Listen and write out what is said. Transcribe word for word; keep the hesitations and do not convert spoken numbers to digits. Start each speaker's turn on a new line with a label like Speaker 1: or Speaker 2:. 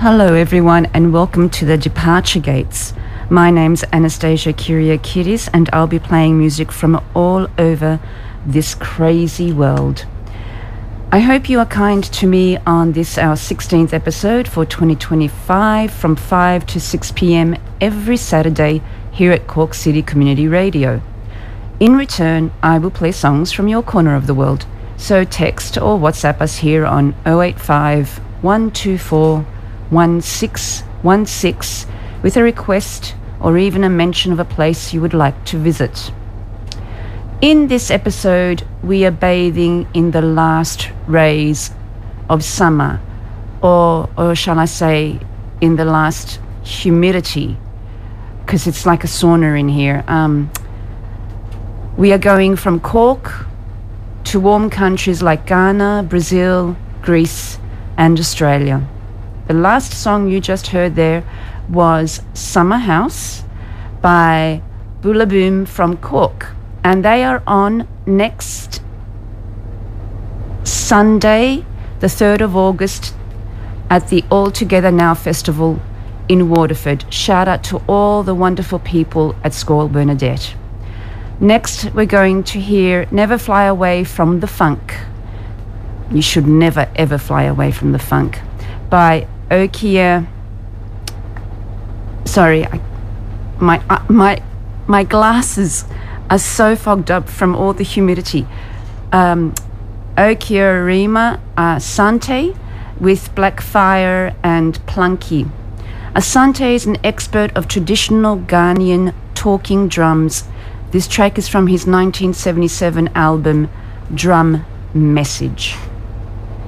Speaker 1: Hello everyone and welcome to the Departure Gates. My name's Anastasia Kyriakidis and I'll be playing music from all over this crazy world. I hope you are kind to me on this our sixteenth episode for twenty twenty-five from five to six p.m. every Saturday here at Cork City Community Radio. In return, I will play songs from your corner of the world, so text or WhatsApp us here on oh eight five, one two four, one six one six with a request or even a mention of a place you would like to visit. In this episode, we are bathing in the last rays of summer, or, or shall I say, in the last humidity, because it's like a sauna in here. Um, we are going from Cork to warm countries like Ghana, Brazil, Greece, and Australia. The last song you just heard there was Summer House by Boulaboom from Cork, and they are on next Sunday, the third of August, at the All Together Now Festival in Waterford. Shout out to all the wonderful people at Squall Bernadette. Next, we're going to hear Never Fly Away from the Funk. You should never ever fly away from the funk, by Okia. Sorry, I, my uh, my my glasses are so fogged up from all the humidity. Um, Okia Rima uh, Asante with Blackfire and Plunky. Asante is an expert of traditional Ghanaian talking drums. This track is from his nineteen seventy-seven album Drum Message.